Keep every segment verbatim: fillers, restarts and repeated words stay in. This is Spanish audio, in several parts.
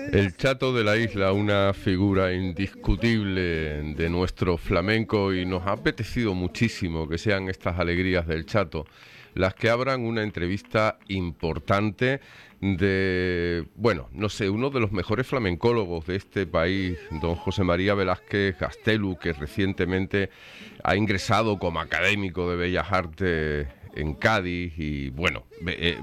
El Chato de la Isla, una figura indiscutible de nuestro flamenco, y nos ha apetecido muchísimo que sean estas alegrías del Chato las que abran una entrevista importante de, bueno, no sé, uno de los mejores flamencólogos de este país, don José María Velázquez Gastelu, que recientemente ha ingresado como académico de Bellas Artes en Cádiz y, bueno, eh,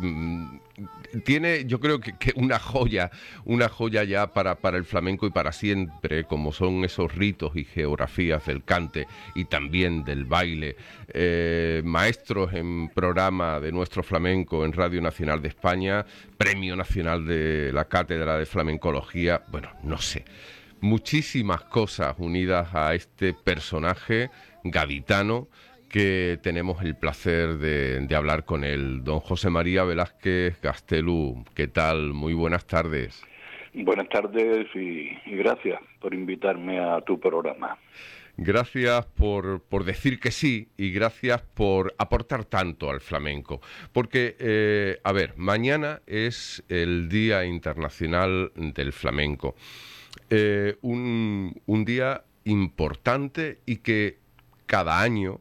tiene, yo creo que, que una joya, una joya ya para, para el flamenco y para siempre, como son esos ritos y geografías del cante y también del baile. Eh, maestros en programa de nuestro flamenco en Radio Nacional de España, Premio Nacional de la Cátedra de Flamencología, bueno, no sé. Muchísimas cosas unidas a este personaje gaditano que tenemos el placer de, de hablar con él. Don José María Velázquez Gastelu, ¿qué tal? Muy buenas tardes. Buenas tardes y, y gracias por invitarme a tu programa. Gracias por, por decir que sí y gracias por aportar tanto al flamenco. Porque, eh, a ver, mañana es el Día Internacional del Flamenco. Eh, un, un día importante y que cada año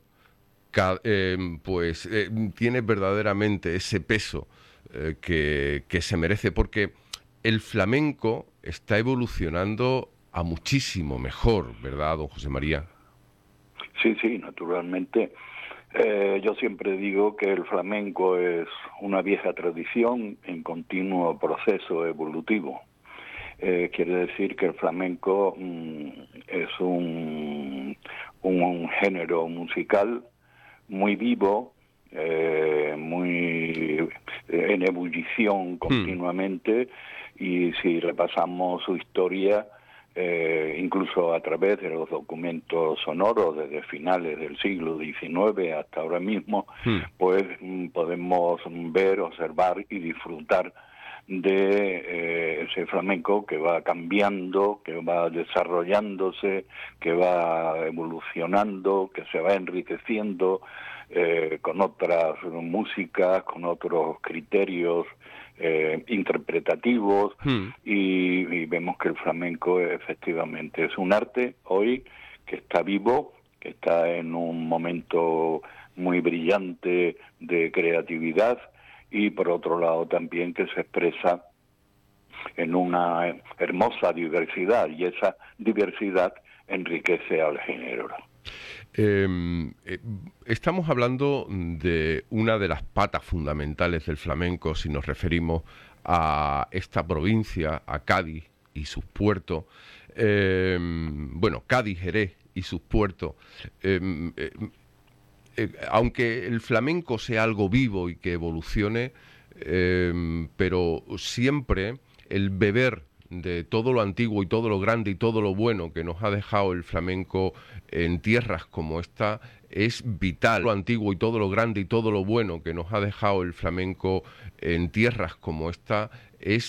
Eh, pues eh, tiene verdaderamente ese peso eh, que, que se merece, porque el flamenco está evolucionando a muchísimo mejor, ¿verdad, don José María? Sí, sí, naturalmente. Eh, yo siempre digo que el flamenco es una vieja tradición en continuo proceso evolutivo. Eh, quiere decir que el flamenco mm, es un, un, un género musical muy vivo, eh, muy en ebullición continuamente, hmm. y si repasamos su historia, eh, incluso a través de los documentos sonoros desde finales del siglo diecinueve hasta ahora mismo, hmm. pues podemos ver, observar y disfrutar de eh, ese flamenco que va cambiando, que va desarrollándose, que va evolucionando, que se va enriqueciendo eh, con otras músicas, con otros criterios eh, interpretativos, hmm. y, y vemos que el flamenco efectivamente es un arte hoy que está vivo, que está en un momento muy brillante de creatividad, y por otro lado también que se expresa en una hermosa diversidad, y esa diversidad enriquece al género. Eh, eh, estamos hablando de una de las patas fundamentales del flamenco si nos referimos a esta provincia, a Cádiz y sus puertos. Eh, bueno, Cádiz, Jerez y sus puertos. Eh, eh, Eh, aunque el flamenco sea algo vivo y que evolucione, eh, pero siempre el beber de todo lo antiguo y todo lo grande y todo lo bueno que nos ha dejado el flamenco en tierras como esta es vital. Lo antiguo y todo lo grande y todo lo bueno que nos ha dejado el flamenco en tierras como esta es